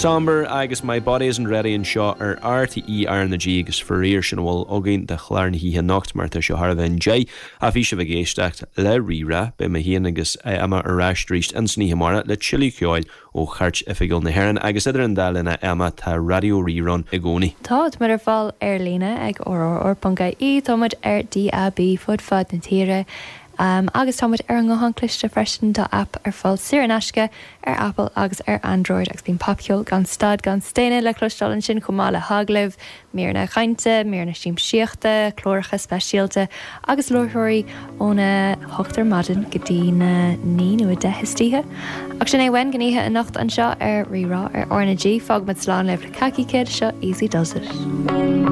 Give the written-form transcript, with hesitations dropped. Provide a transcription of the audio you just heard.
Somber agus my body isn't ready and seo RTE ar na G agus faríir sin bhfuil ógain de chláirn hí nacht mar tá seo har bhain J a bhí se bhgéisteach le rira be ma hían agus ama arráist ríist an sní hamara le chili ceáil ó chart ifigil na heran agus idir an dalina ama tá radio rerun i gcónaí. Táid mar fáil ar lína ag or.í táid ar DAB fud fad na tíre. Agus táid ar an gáhan cliste freisin tá app ar fáil siar an asce ar Apple agus ar Android agus bíon papceol gan stad gan stéine le clostálann sin chumá le haglah, míorna chainte, míorna síim síochta, chlóracha speisialta agus luirthirí óna hoachtar maidin go dtí na 9 nó 10 títhe. Ach sin é bhain gníomthe a nacht an seo ar rirá ar orna G fág mid sláán leh le caci kid seo easy does it.